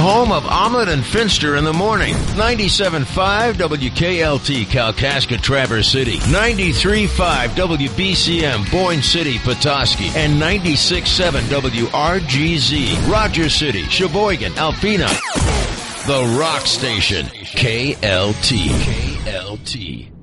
home of Omelet and Finster in the morning. 97.5 WKLT Kalkaska Traverse City. 93.5 WBCM Boyne City Petoskey. And 96.7 WRGZ Rogers City, Sheboygan, Alpena. The Rock Station. KLT. KLT.